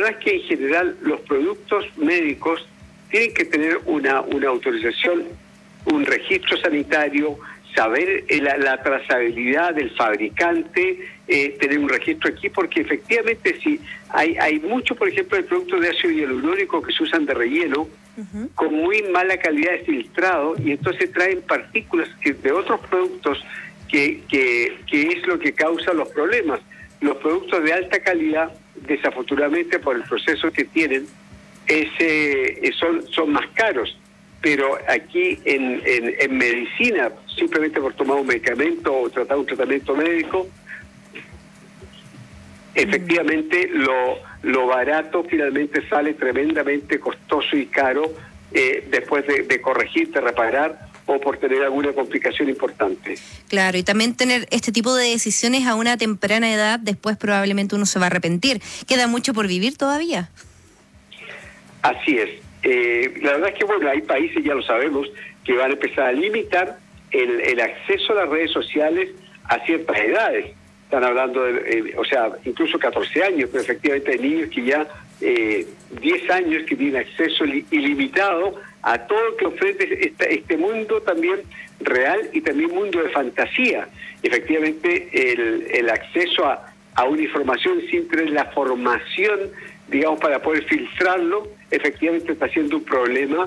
verdad es que en general los productos médicos tienen que tener una autorización, un registro sanitario, saber la trazabilidad del fabricante, tener un registro aquí, porque efectivamente si hay mucho, por ejemplo, de productos de ácido hialurónico que se usan de relleno, con muy mala calidad de filtrado, y entonces traen partículas de otros productos que es lo que causa los problemas. Los productos de alta calidad, desafortunadamente por el proceso que tienen, son más caros. Pero aquí en medicina, simplemente por tomar un medicamento o tratar un tratamiento médico, efectivamente lo barato finalmente sale tremendamente costoso y caro después de corregir, de reparar o por tener alguna complicación importante. Claro, y también tener este tipo de decisiones a una temprana edad, después probablemente uno se va a arrepentir. ¿Queda mucho por vivir todavía? Así es. La verdad es que, bueno, hay países, ya lo sabemos, que van a empezar a limitar el acceso a las redes sociales a ciertas edades. Están hablando de, incluso 14 años, pero efectivamente hay niños que ya 10 años que tienen acceso ilimitado a todo lo que ofrece este mundo también real y también mundo de fantasía. Efectivamente, el acceso a una información sin tener la formación, digamos, para poder filtrarlo, efectivamente está siendo un problema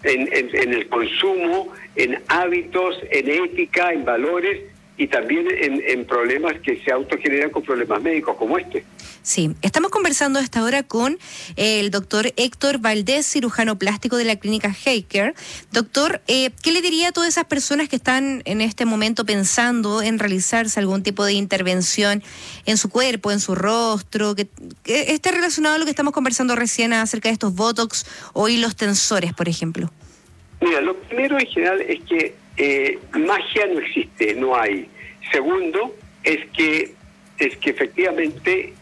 en el consumo, en hábitos, en ética, en valores y también en problemas que se autogeneran con problemas médicos como este. Sí, estamos conversando a esta hora con el doctor Héctor Valdés, cirujano plástico de la clínica Healthcare. Doctor, ¿qué le diría a todas esas personas que están en este momento pensando en realizarse algún tipo de intervención en su cuerpo, en su rostro, que esté relacionado a lo que estamos conversando recién acerca de estos botox o hilos tensores, por ejemplo? Mira, lo primero en general es que magia no existe, no hay. Segundo, es que efectivamente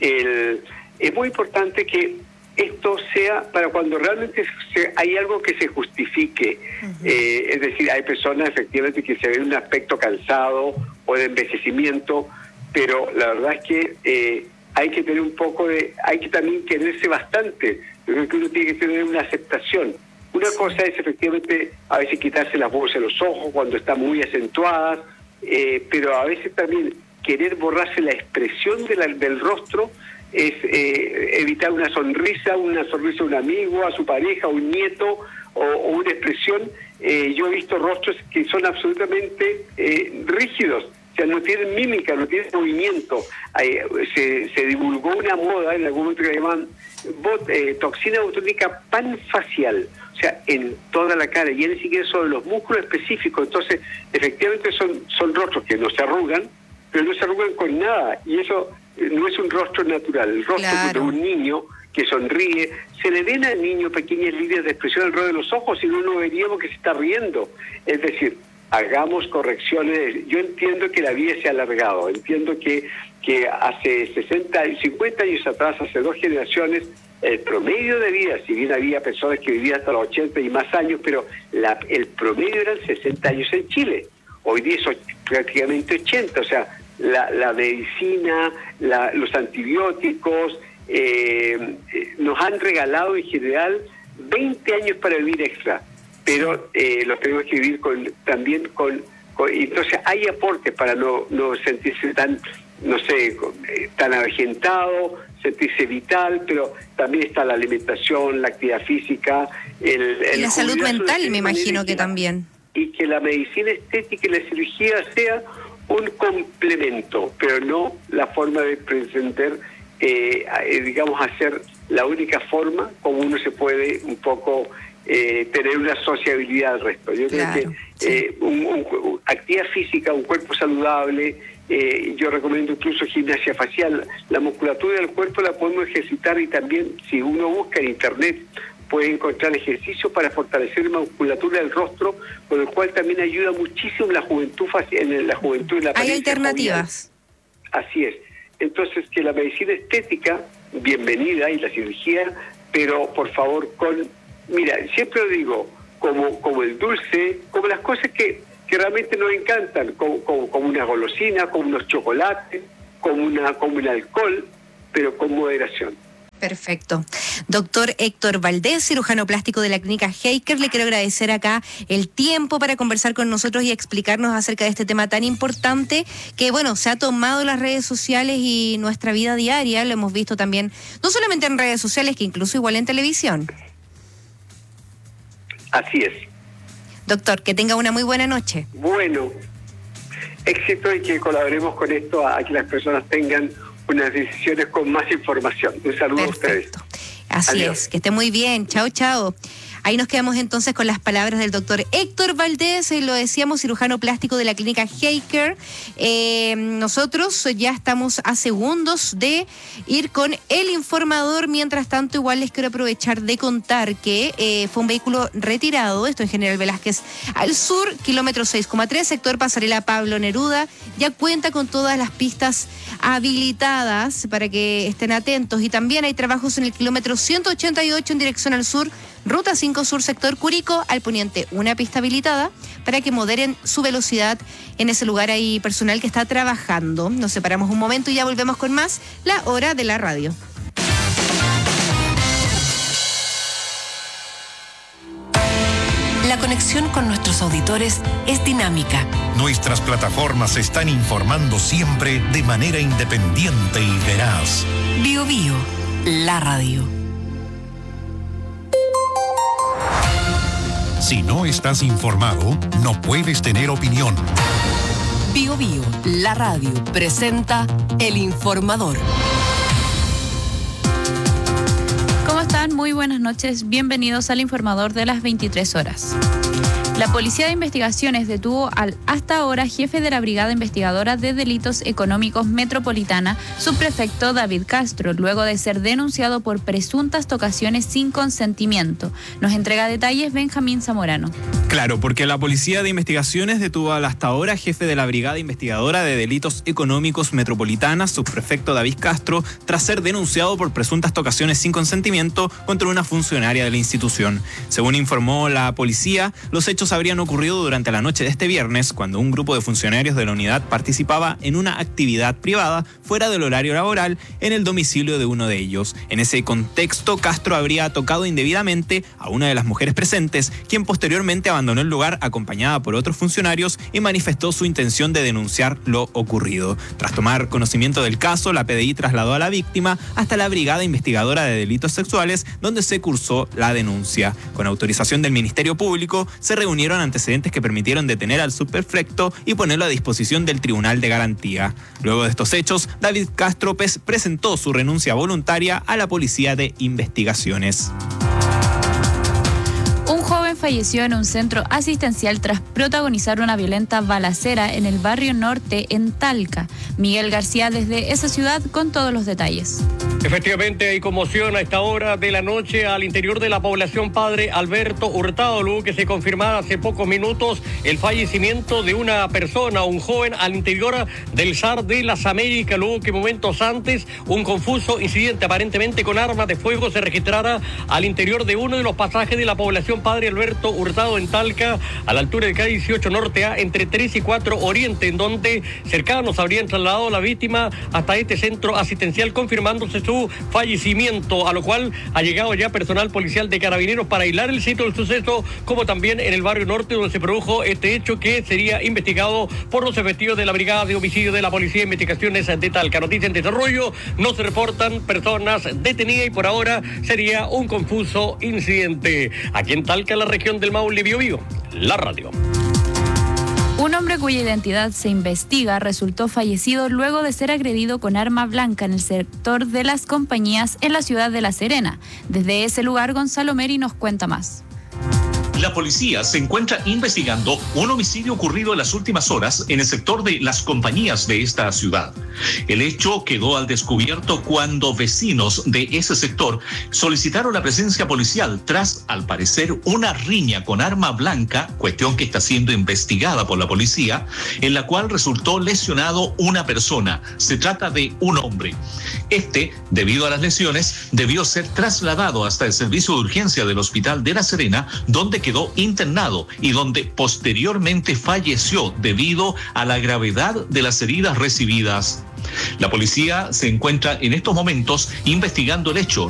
es muy importante que esto sea para cuando realmente hay algo que se justifique. Es decir, hay personas efectivamente que se ven un aspecto cansado o de envejecimiento, pero la verdad es que hay que tener hay que también quererse bastante. Yo creo que uno tiene que tener una aceptación. Una cosa es efectivamente a veces quitarse las bolsas de los ojos cuando están muy acentuadas, pero a veces también querer borrarse la expresión del rostro es evitar una sonrisa a un amigo, a su pareja, a un nieto o una expresión. Yo he visto rostros que son absolutamente rígidos, o sea, no tienen mímica, no tienen movimiento. Se divulgó una moda en algún momento que llaman toxina botulisca panfacial, o sea, en toda la cara, y ni siquiera sobre los músculos específicos. Entonces, efectivamente son rostros que no se arrugan, pero no se arrugan con nada, y eso no es un rostro natural. El rostro de un niño que sonríe, se le ven al niño pequeñas líneas de expresión alrededor de los ojos y no veríamos que se está riendo. Es decir, hagamos correcciones. Yo entiendo que la vida se ha alargado, entiendo que hace 50 años atrás, hace 2 generaciones, el promedio de vida, si bien había personas que vivían hasta los 80 y más años, pero el promedio eran 60 años en Chile. Hoy día es prácticamente 80, o sea, la medicina, los antibióticos nos han regalado en general 20 años para vivir extra, pero los tenemos que vivir también con entonces hay aportes para no sentirse tan avejentado, sentirse vital, pero también está la alimentación, la actividad física, y la salud mental, me imagino que también. Y que la medicina estética y la cirugía sea un complemento, pero no la forma de pretender, hacer la única forma como uno se puede un poco tener una sociabilidad al resto. Yo creo que actividad física, un cuerpo saludable, yo recomiendo incluso gimnasia facial. La musculatura del cuerpo la podemos ejercitar, y también si uno busca en internet puede encontrar ejercicios para fortalecer la musculatura del rostro, con el cual también ayuda muchísimo en la juventud en la apariencia. Hay alternativas. Jovial. Así es. Entonces, que la medicina estética, bienvenida, y la cirugía, pero por favor mira, siempre lo digo, como el dulce, como las cosas que realmente nos encantan, como una golosina, como unos chocolates, como un alcohol, pero con moderación. Perfecto. Doctor Héctor Valdés, cirujano plástico de la clínica Heiker, le quiero agradecer acá el tiempo para conversar con nosotros y explicarnos acerca de este tema tan importante que, bueno, se ha tomado las redes sociales y nuestra vida diaria, lo hemos visto también, no solamente en redes sociales, que incluso igual en televisión. Así es. Doctor, que tenga una muy buena noche. Bueno, éxito y que colaboremos con esto a que las personas tengan unas decisiones con más información. Un saludo. Perfecto. A ustedes. Así Adiós. es, que esté muy bien. Chao, chao. Ahí nos quedamos entonces con las palabras del doctor Héctor Valdés, lo decíamos, cirujano plástico de la clínica Heiker. Nosotros ya estamos a segundos de ir con el informador. Mientras tanto, igual les quiero aprovechar de contar que fue un vehículo retirado, esto en General Velázquez al sur, kilómetro 6,3, sector Pasarela Pablo Neruda. Ya cuenta con todas las pistas habilitadas para que estén atentos. Y también hay trabajos en el kilómetro 188 en dirección al sur, Ruta 5 Sur, sector Curicó, al poniente una pista habilitada para que moderen su velocidad. En ese lugar hay personal que está trabajando. Nos separamos un momento y ya volvemos con más La Hora de la Radio. La conexión con nuestros auditores es dinámica. Nuestras plataformas están informando siempre de manera independiente y veraz. Bio Bio, la radio. Si no estás informado, no puedes tener opinión. Bio Bio, la radio, presenta El Informador. ¿Cómo están? Muy buenas noches. Bienvenidos al Informador de las 23 horas. La Policía de Investigaciones detuvo al hasta ahora jefe de la Brigada Investigadora de Delitos Económicos Metropolitana, subprefecto David Castro, luego de ser denunciado por presuntas tocaciones sin consentimiento. Nos entrega detalles Benjamín Zamorano. Claro, porque la Policía de Investigaciones detuvo al hasta ahora jefe de la Brigada Investigadora de Delitos Económicos Metropolitana, subprefecto David Castro, tras ser denunciado por presuntas tocaciones sin consentimiento contra una funcionaria de la institución. Según informó la policía, los hechos habrían ocurrido durante la noche de este viernes, cuando un grupo de funcionarios de la unidad participaba en una actividad privada fuera del horario laboral en el domicilio de uno de ellos. En ese contexto, Castro habría tocado indebidamente a una de las mujeres presentes, quien posteriormente abandonó el lugar acompañada por otros funcionarios y manifestó su intención de denunciar lo ocurrido. Tras tomar conocimiento del caso, la PDI trasladó a la víctima hasta la Brigada Investigadora de Delitos Sexuales, donde se cursó la denuncia. Con autorización del Ministerio Público, se reunieron antecedentes que permitieron detener al subprefecto y ponerlo a disposición del Tribunal de Garantía. Luego de estos hechos, David Castro presentó su renuncia voluntaria a la Policía de Investigaciones. Un joven falleció en un centro asistencial tras protagonizar una violenta balacera en el barrio norte en Talca. Miguel García desde esa ciudad con todos los detalles. Efectivamente, hay conmoción a esta hora de la noche al interior de la población Padre Alberto Hurtado, luego que se confirmara hace pocos minutos el fallecimiento de una persona, un joven al interior del SAR de las Américas, luego que momentos antes un confuso incidente aparentemente con armas de fuego se registrara al interior de uno de los pasajes de la población Padre Alberto Hurtado en Talca, a la altura de calle 18 Norte A, entre 3 y 4 Oriente, en donde cercanos habrían trasladado a la víctima hasta este centro asistencial, confirmándose su fallecimiento, a lo cual ha llegado ya personal policial de Carabineros para aislar el sitio del suceso, como también en el barrio norte donde se produjo este hecho, que sería investigado por los efectivos de la Brigada de Homicidio de la Policía de Investigaciones de Talca. Noticia en desarrollo, no se reportan personas detenidas y por ahora sería un confuso incidente. Aquí en Talca, la región del Maule, Bio Bio, la radio. Un hombre cuya identidad se investiga resultó fallecido luego de ser agredido con arma blanca en el sector de las compañías en la ciudad de La Serena. Desde ese lugar, Gonzalo Meri nos cuenta más. La policía se encuentra investigando un homicidio ocurrido en las últimas horas en el sector de las compañías de esta ciudad. El hecho quedó al descubierto cuando vecinos de ese sector solicitaron la presencia policial tras, al parecer, una riña con arma blanca, cuestión que está siendo investigada por la policía, en la cual resultó lesionado una persona. Se trata de un hombre. Debido a las lesiones, debió ser trasladado hasta el servicio de urgencia del Hospital de La Serena, donde quedó internado y donde posteriormente falleció debido a la gravedad de las heridas recibidas. La policía se encuentra en estos momentos investigando el hecho.